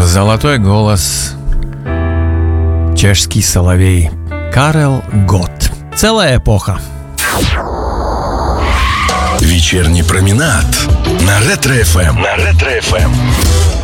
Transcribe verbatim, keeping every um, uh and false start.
Золотой голос. Чешский соловей. Карел Гот. Целая эпоха. Вечерний променад на Ретро-эф эм. На Ретро-эф эм.